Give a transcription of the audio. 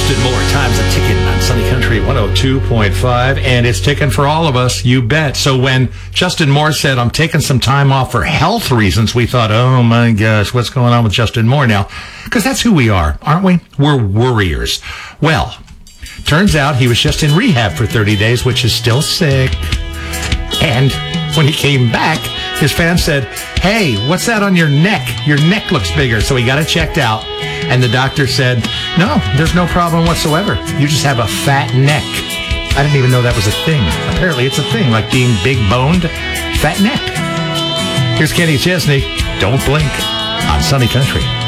Justin Moore, time's a ticking on Sunny Country 102.5, and it's ticking for all of us, you bet. So when Justin Moore said, I'm taking some time off for health reasons, we thought, oh my gosh, what's going on with Justin Moore now? Because that's who we are, aren't we? We're worriers. Well, turns out he was just in rehab for 30 days, which is still sick. And when he came back, his fans said, hey, what's that on your neck? Your neck looks bigger. So he got it checked out. And the doctor said, no, there's no problem whatsoever. You just have a fat neck. I didn't even know that was a thing. Apparently it's a thing, like being big boned, fat neck. Here's Kenny Chesney. Don't blink on Sunny Country.